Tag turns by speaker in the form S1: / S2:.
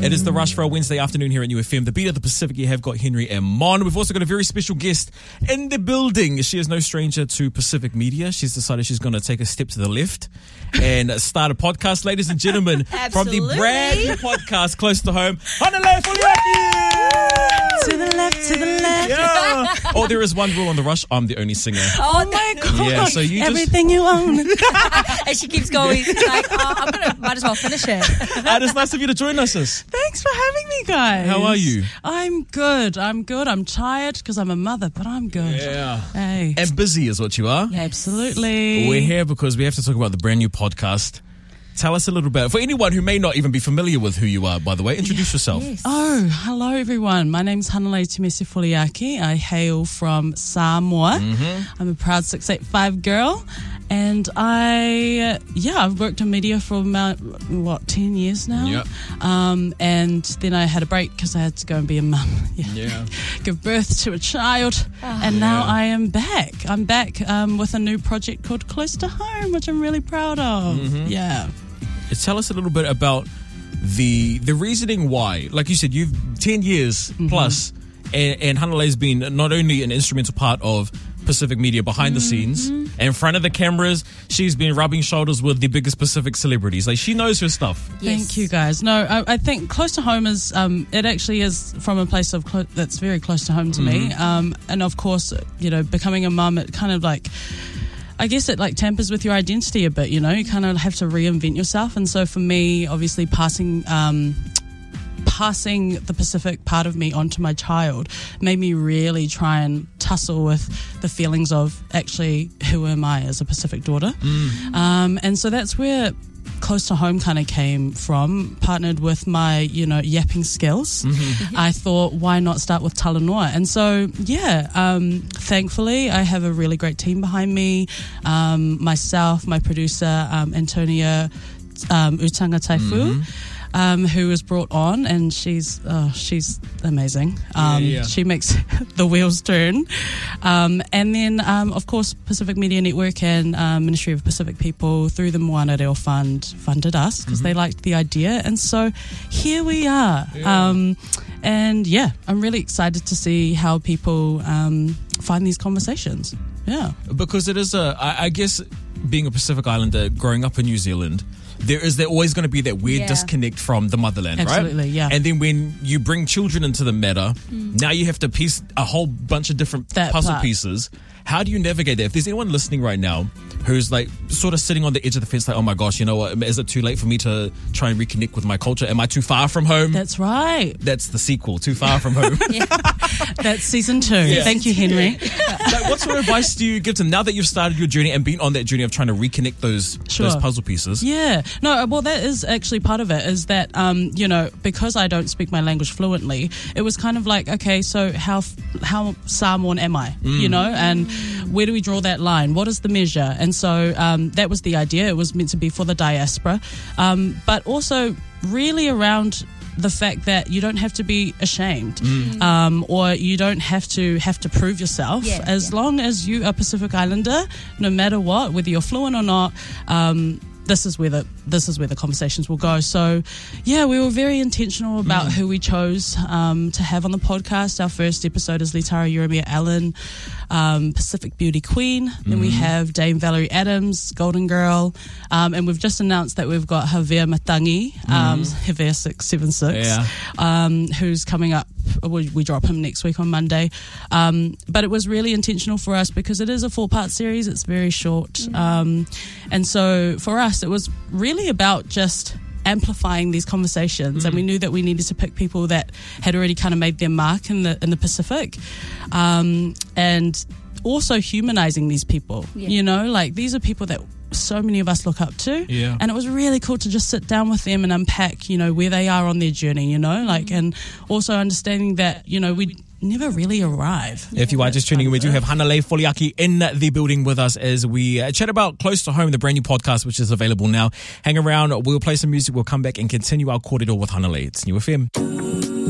S1: It is the Rush for a Wednesday afternoon here at New FM. The beat of the Pacific, you have got Henry and Mon. We've also got a very special guest in the building. She is no stranger to Pacific media. She's decided she's going to take a step to the left and start a podcast. Ladies and gentlemen, from the brand new podcast Close to Home, Hanalei Foliaki!
S2: To the left, to the left.
S1: Yeah. Oh, there is one rule on the Rush. I'm the only singer.
S2: Oh my God.
S1: Yeah, so you
S2: everything you own.
S3: And she keeps going like, might as well finish it.
S1: It's nice of you to join us, sis.
S2: Thanks for having me, guys.
S1: How are you?
S2: I'm good. I'm tired because I'm a mother, but I'm good.
S1: Yeah.
S2: Hey.
S1: And busy is what you are.
S2: Yeah, absolutely.
S1: We're here because we have to talk about the brand new podcast. Tell us a little bit. For anyone who may not even be familiar with who you are, by the way, introduce yourself.
S3: Yes.
S2: Oh, hello everyone. My name's Hanalei Foliaki. I hail from Samoa. I'm a proud 685 girl. And I've worked in media for about, 10 years now?
S1: Yep.
S2: And then I had a break because I had to go and be a mum.
S1: Yeah.
S2: Give birth to a child. And now I am back. I'm back with a new project called Close to Home, which I'm really proud of. Yeah.
S1: Tell us a little bit about the reasoning why. Like you said, you've 10 years plus, and Hanalei's been not only an instrumental part of Pacific media behind the scenes, in front of the cameras, she's been rubbing shoulders with the biggest Pacific celebrities. Like, she knows her stuff.
S3: Yes.
S2: Thank you, guys. No, I think Close to Home is, it actually is from a place of that's very close to home to me. And of course, becoming a mum, it kind of like, I guess it like tampers with your identity a bit, you kind of have to reinvent yourself. And so for me, obviously passing the Pacific part of me onto my child made me really try and tussle with the feelings of actually who am I as a Pacific daughter. And so that's where Close to Home kind of came from, partnered with my, yapping skills. I thought, why not start with Talanoa? And so, thankfully, I have a really great team behind me. Myself, my producer, Antonia Utanga Taifu, who was brought on, and she's amazing. She makes the wheels turn. And then, of course, Pacific Media Network and Ministry of Pacific People through the Moana Reo Fund funded us because they liked the idea. And so here we are. I'm really excited to see how people find these conversations. Yeah.
S1: Because it is I guess, being a Pacific Islander, growing up in New Zealand, there always going to be that weird disconnect from the motherland, right?
S2: Absolutely, yeah.
S1: And then when you bring children into the matter, now you have to piece a whole bunch of different puzzle pieces. How do you navigate that? If there's anyone listening right now who's like sort of sitting on the edge of the fence, like, oh my gosh, you know what? Is it too late for me to try and reconnect with my culture? Am I too far from home?
S2: That's right.
S1: That's the sequel, Too Far From Home.
S2: That's season 2. Yeah. Thank you, Henry.
S1: Like, what sort of advice do you give to them now that you've started your journey and been on that journey of trying to reconnect those puzzle pieces?
S2: Yeah. No, well, that is actually part of it, is that, because I don't speak my language fluently, it was kind of like, okay, so how Samoan am I? And where do we draw that line? What is the measure? And so that was the idea. It was meant to be for the diaspora, but also really around the fact that you don't have to be ashamed, or you don't have to prove yourself. As long as you are Pacific Islander, no matter what, whether you're fluent or not, this is where the conversations will go. So, we were very intentional about who we chose to have on the podcast. Our first episode is Litara Uremia Allen, Pacific Beauty Queen. Then we have Dame Valerie Adams, Golden Girl, and we've just announced that we've got Javier Matangi, Javier 676, who's coming up. We drop him next week on Monday. But it was really intentional for us because it is a 4-part series. It's very short. And so for us, it was really about just amplifying these conversations, and we knew that we needed to pick people that had already kind of made their mark in the Pacific, and also humanizing these people. Like, these are people that so many of us look up to, and it was really cool to just sit down with them and unpack where they are on their journey, and also understanding that we never really arrive.
S1: If you are just tuning in, we do have Hanalei Foliaki in the building with us as we chat about Close to Home, the brand new podcast, which is available now. Hang around, we'll play some music, we'll come back and continue our corridor with Hanalei. It's New FM.